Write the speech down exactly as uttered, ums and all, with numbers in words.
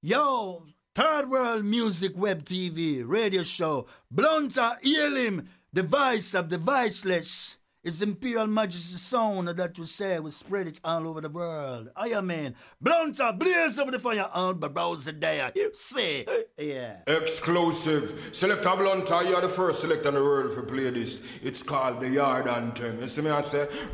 Yo, Third World Music Web T V radio show. Blunter, hail him, the voice of the voiceless. It's Imperial Majesty sound that we say we spread it all over the world. I am in. Blunter, blaze up the fire on the browser there. You see? Yeah. Exclusive. Selector Blunter, you are the first selector in the world to play this. It's called the Yard Anthem. You see me I say?